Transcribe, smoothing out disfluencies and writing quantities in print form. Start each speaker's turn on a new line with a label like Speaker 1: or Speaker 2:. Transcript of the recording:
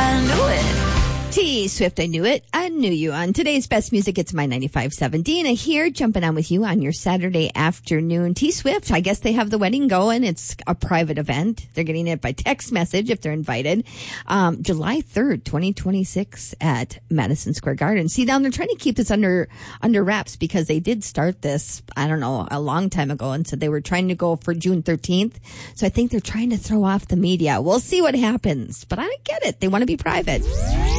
Speaker 1: I knew it.
Speaker 2: T Swift, I knew it. I knew you. On today's Best Music, it's my 95.7. Dina here, jumping on with you on your Saturday afternoon. T Swift, I guess they have the wedding going. It's a private event. They're getting it by text message if they're invited. July 3rd, 2026 at Madison Square Garden. See, now they're trying to keep this under wraps because they did start this, I don't know, a long time ago and said they were trying to go for June 13th. So I think they're trying to throw off the media. We'll see what happens. But I get it. They want to be private.